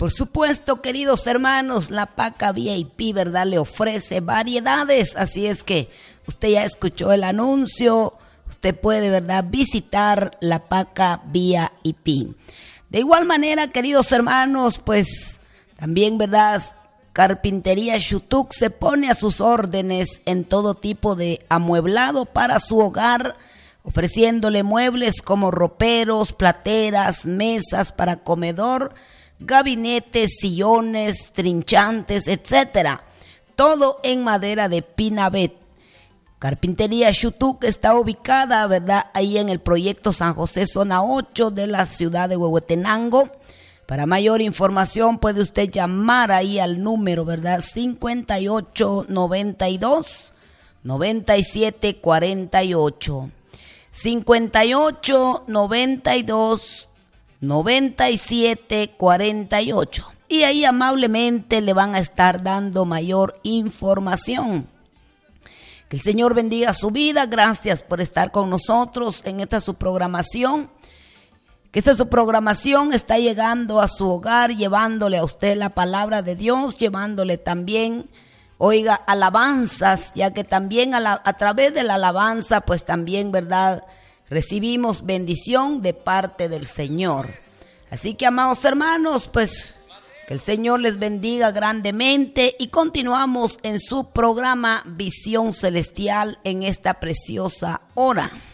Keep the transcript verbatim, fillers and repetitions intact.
Por supuesto, queridos hermanos, la Paca V I P, ¿verdad?, le ofrece variedades, así es que usted ya escuchó el anuncio, usted puede, ¿verdad?, visitar la Paca V I P. De igual manera, queridos hermanos, pues también, ¿verdad?, Carpintería Xutuc se pone a sus órdenes en todo tipo de amueblado para su hogar, ofreciéndole muebles como roperos, plateras, mesas para comedor, gabinetes, sillones, trinchantes, etcétera. Todo en madera de Pinabet. Carpintería Xutuc está ubicada, ¿verdad?, ahí en el proyecto San José, zona ocho de la ciudad de Huehuetenango. Para mayor información puede usted llamar ahí al número, ¿verdad?, cincuenta y ocho noventa y dos noventa y siete cuarenta y ocho. cincuenta y ocho noventa y dos noventa y siete cuarenta y ocho. Y ahí amablemente le van a estar dando mayor información. Que el Señor bendiga su vida. Gracias por estar con nosotros en esta su programación. Que esta su programación está llegando a su hogar, llevándole a usted la palabra de Dios, llevándole también, oiga, alabanzas, ya que también a, la, a través de la alabanza, pues también, ¿verdad?, recibimos bendición de parte del Señor. Así que, amados hermanos, pues que el Señor les bendiga grandemente y continuamos en su programa Visión Celestial en esta preciosa hora.